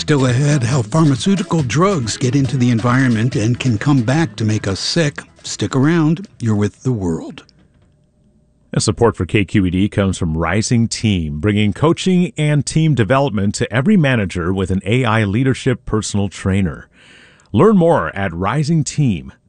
Still ahead, how pharmaceutical drugs get into the environment and can come back to make us sick. Stick around. You're with The World. And support for KQED comes from Rising Team, bringing coaching and team development to every manager with an AI leadership personal trainer. Learn more at risingteam.com.